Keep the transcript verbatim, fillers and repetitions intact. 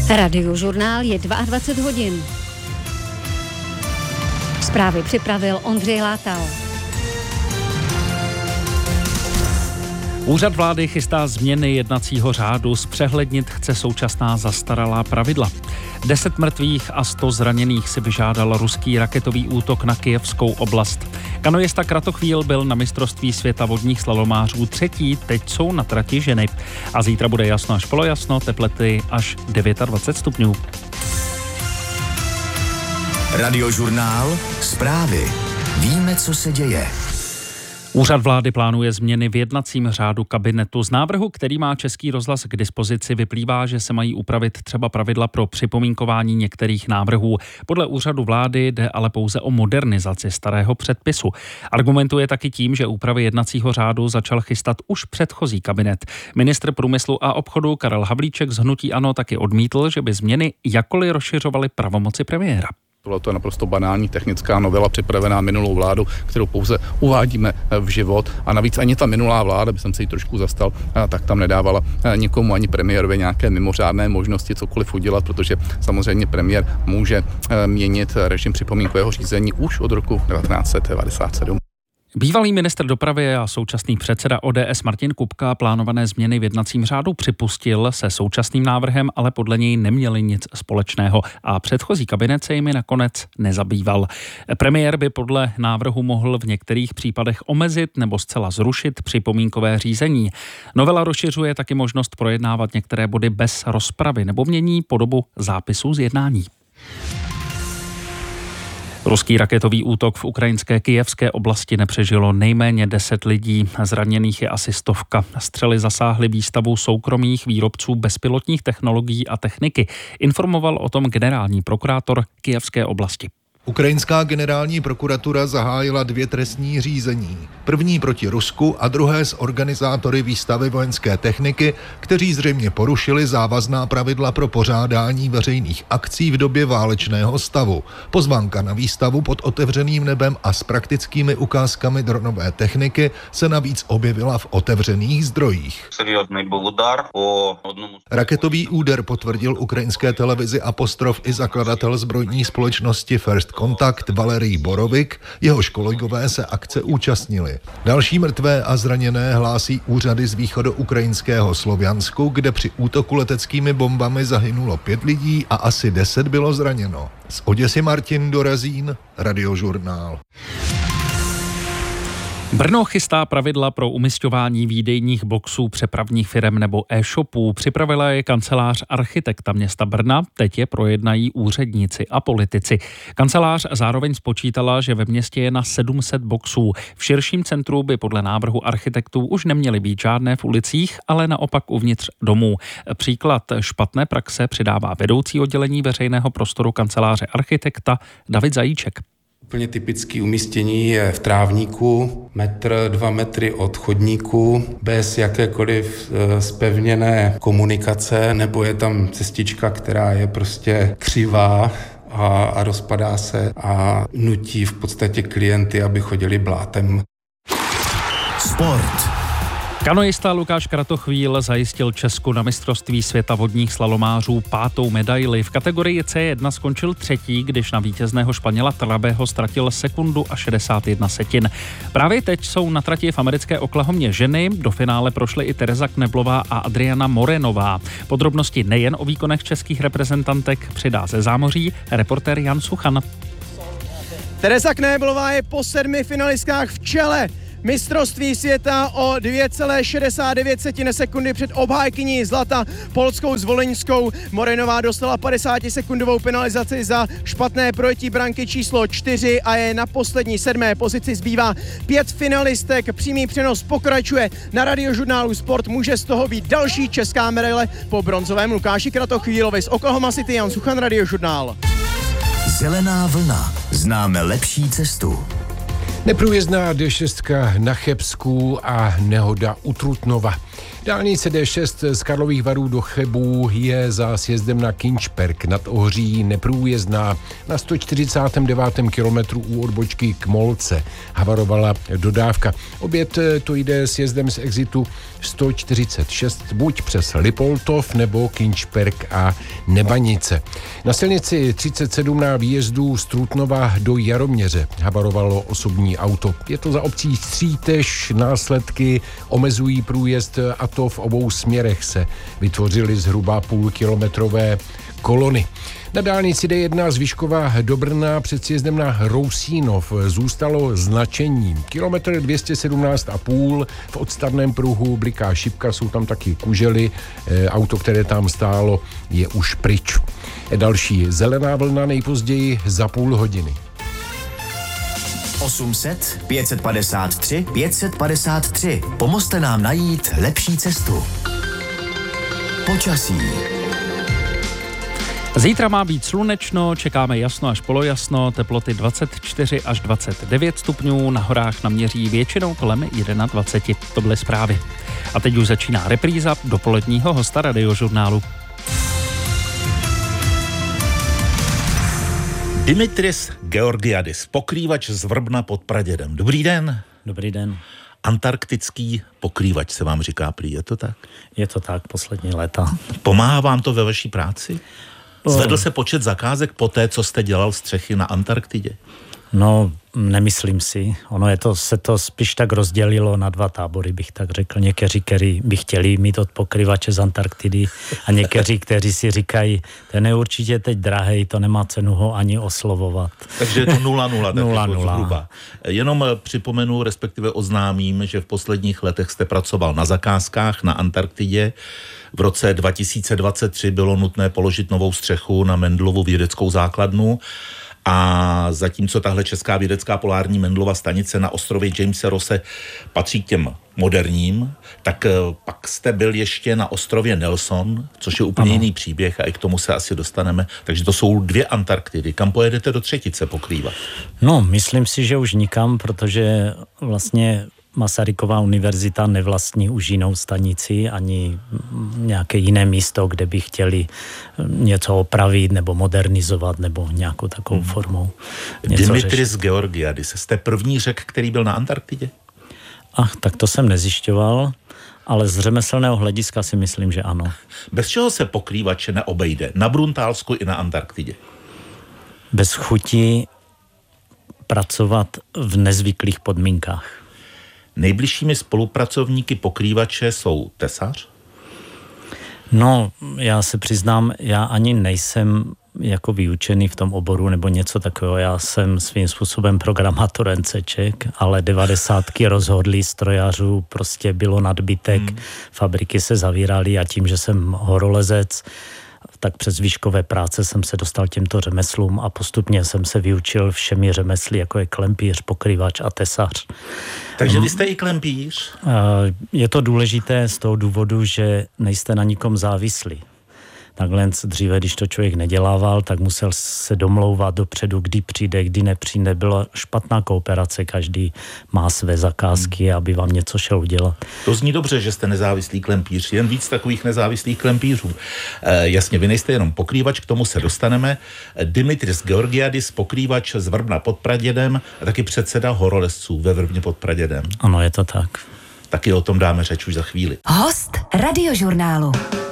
Radiožurnál je dvacet dva hodin. Zprávy připravil Ondřej Látal. Úřad vlády chystá změny jednacího řádu, zpřehlednit chce současná zastaralá pravidla. Deset mrtvých a sto zraněných si vyžádal ruský raketový útok na Kyjevskou oblast. Kanoista Kratochvíl byl na mistrovství světa vodních slalomářů třetí, teď jsou na trati ženy. A zítra bude jasno až polojasno, teplety až dvacet devět stupňů. Radiožurnál, zprávy. Víme, co se děje. Úřad vlády plánuje změny v jednacím řádu kabinetu. Z návrhu, který má Český rozhlas k dispozici, vyplývá, že se mají upravit třeba pravidla pro připomínkování některých návrhů. Podle úřadu vlády jde ale pouze o modernizaci starého předpisu. Argumentuje taky tím, že úpravy jednacího řádu začal chystat už předchozí kabinet. Ministr průmyslu a obchodu Karel Havlíček z hnutí ANO taky odmítl, že by změny jakkoliv rozšiřovaly pravomoci premiéra. Tohle to je naprosto banální technická novela připravená minulou vládu, kterou pouze uvádíme v život. A navíc ani ta minulá vláda, by jsem se jí trošku zastal, tak tam nedávala nikomu ani premiérovi nějaké mimořádné možnosti cokoliv udělat, protože samozřejmě premiér může měnit režim připomínkového řízení už od roku devatenáct set devadesát sedm. Bývalý ministr dopravy a současný předseda O D S Martin Kupka plánované změny v jednacím řádu připustil se současným návrhem, ale podle něj neměli nic společného a předchozí kabinet se jimi nakonec nezabýval. Premiér by podle návrhu mohl v některých případech omezit nebo zcela zrušit připomínkové řízení. Novela rozšiřuje taky možnost projednávat některé body bez rozpravy nebo mění podobu zápisů z jednání. Ruský raketový útok v ukrajinské Kyjevské oblasti nepřežilo nejméně deset lidí, zraněných je asi stovka. Střely zasáhly výstavu soukromých výrobců bezpilotních technologií a techniky. Informoval o tom generální prokurátor Kyjevské oblasti. Ukrajinská generální prokuratura zahájila dvě trestní řízení. První proti Rusku a druhé s organizátory výstavy vojenské techniky, kteří zřejmě porušili závazná pravidla pro pořádání veřejných akcí v době válečného stavu. Pozvánka na výstavu pod otevřeným nebem a s praktickými ukázkami dronové techniky se navíc objevila v otevřených zdrojích. Raketový úder potvrdil ukrajinské televizi Apostrof i zakladatel zbrojní společnosti First Kontakt Valerij Borovik, jehož kolegové se akce účastnili. Další mrtvé a zraněné hlásí úřady z východoukrajinského Sloviansku, kde při útoku leteckými bombami zahynulo pět lidí a asi deset bylo zraněno. Z Oděsy Martin Dorazín, Radiožurnál. Brno chystá pravidla pro umisťování výdejních boxů přepravních firem nebo e-shopů. Připravila je kancelář architekta města Brna, teď je projednají úředníci a politici. Kancelář zároveň spočítala, že ve městě je na sedm set boxů. V širším centru by podle návrhu architektů už neměly být žádné v ulicích, ale naopak uvnitř domů. Příklad špatné praxe přidává vedoucí oddělení veřejného prostoru kanceláře architekta David Zajíček. Úplně typické umístění je v trávníku, metr, dva metry od chodníku, bez jakékoliv zpevněné komunikace, nebo je tam cestička, která je prostě křivá a, a rozpadá se a nutí v podstatě klienty, aby chodili blátem. Sport. Kanoista Lukáš Kratochvíl zajistil Česku na mistrovství světa vodních slalomářů pátou medaili. V kategorii C jedna skončil třetí, když na vítězného Španěla Trabeho ztratil sekundu a šedesát jedna setin. Právě teď jsou na trati v americké Oklahomě ženy. Do finále prošly i Tereza Kneblová a Adriana Morenová. Podrobnosti nejen o výkonech českých reprezentantek přidá ze zámoří reportér Jan Suchan. Tereza Kneblová je po sedmi finalistkách v čele mistrovství světa o dvě celé šedesát devět sekundy před obhájkyní zlata polskou Zvoleňskou. Morenová dostala padesátisekundovou penalizaci za špatné projetí branky číslo čtyři a je na poslední sedmé pozici. Zbývá pět finalistek. Přímý přenos pokračuje na Radiožurnálu Sport. Může z toho být další česká medaile po bronzovém Lukáši Kratochvílovi. Z Oklahoma City Jan Suchan, Radiožurnál. Zelená vlna. Známe lepší cestu. Neprůjezdná dé šest na Chebsku a nehoda u Trutnova. Dálnice D šest z Karlových Varů do Chebů je za sjezdem na Kinčperk nad Ohří neprůjezdná. Na sto čtyřicátém devátém kilometru u odbočky k Molce havarovala dodávka. Opět to jde sjezdem z exitu sto čtyřicet šest buď přes Lipoltov nebo Kinčperk a Nebanice. Na silnici třicet sedm na výjezdu z Trutnova do Jaroměře havarovalo osobní auto. Je to za obcí Střítež, následky omezují průjezd a to v obou směrech se vytvořily zhruba půlkilometrové kolony. Na dálnici D jedna z Vyškova do Brna před sjezdem na Rousínov zůstalo značení. Kilometr dvě stě sedmnáct a půl, v odstavném pruhu bliká šipka, jsou tam taky kužely, auto, které tam stálo, je už pryč. Další zelená vlna nejpozději za půl hodiny. osm set pět set padesát tři pět set padesát tři. Pomozte nám najít lepší cestu. Počasí. Zítra má být slunečno, čekáme jasno až polojasno, teploty dvacet čtyři až dvacet devět stupňů, na horách naměří většinou kolem dvacet jedna. To byly zprávy. A teď už začíná repríza dopoledního hosta Radiožurnálu. Dimitris Georgiadis, pokrývač z Vrbna pod Pradědem. Dobrý den. Dobrý den. Antarktický pokrývač se vám říká prý, je to tak? Je to tak, poslední léta. Pomáhá vám to ve vaší práci? Zvedl se počet zakázek po té, co jste dělal střechy na Antarktidě? No, nemyslím si. Ono je to, se to spíš tak rozdělilo na dva tábory, bych tak řekl. Někteří, kteří by chtěli mít od pokryvače z Antarktidy a někteří, kteří si říkají, ten je určitě teď drahej, to nemá cenu ho ani oslovovat. Takže je to nula nula, tak nula, jako nula. zhruba. Jenom připomenu, respektive oznámím, že v posledních letech jste pracoval na zakázkách na Antarktidě. V roce dva tisíce dvacet tři bylo nutné položit novou střechu na Mendelovu vědeckou základnu. A zatímco tahle česká vědecká polární Mendelova stanice na ostrově Jamese Rosse patří k těm moderním, tak pak jste byl ještě na ostrově Nelson, což je úplně ano. jiný příběh a i k tomu se asi dostaneme. Takže to jsou dvě Antarktidy. Kam pojedete do třetice pokrývat? No, myslím si, že už nikam, protože vlastně Masaryková univerzita nevlastní už jinou stanici ani nějaké jiné místo, kde by chtěli něco opravit nebo modernizovat nebo nějakou takovou hmm. formou. Dimitris řešit. Georgiadis, jste první Řek, který byl na Antarktidě? Ach, tak to jsem nezjišťoval, ale z řemeslného hlediska si myslím, že ano. Bez čeho se pokrývače neobejde? Na Bruntálsku i na Antarktidě? Bez chuti pracovat v nezvyklých podmínkách. Nejbližšími spolupracovníky pokrývače jsou tesař? No, já se přiznám, já ani nejsem jako vyučený v tom oboru nebo něco takového. Já jsem svým způsobem programátor NCček, ale devadesátky rozhodlí strojařů, prostě bylo nadbytek, hmm. fabriky se zavíraly a tím, že jsem horolezec, tak přes výškové práce jsem se dostal těmto řemeslům a postupně jsem se vyučil všemi řemesly, jako je klempíř, pokrývač a tesař. Takže vy jste i klempíř? Je to důležité z toho důvodu, že nejste na nikom závislí. Takhle dříve, když to člověk nedělával, tak musel se domlouvat dopředu, kdy přijde, kdy nepřijde. Byla špatná kooperace, každý má své zakázky, hmm. aby vám něco šel udělat. To zní dobře, že jste nezávislý klempíř, jen víc takových nezávislých klempířů. E, jasně, vy nejste jenom pokrývač, k tomu se dostaneme. Dimitris Georgiadis, pokrývač z Vrbna pod Pradědem a taky předseda horolezců ve Vrbně pod Pradědem. Ano, je to tak. Taky o tom dáme řeč už za chvíli. Host Radiožurnálu.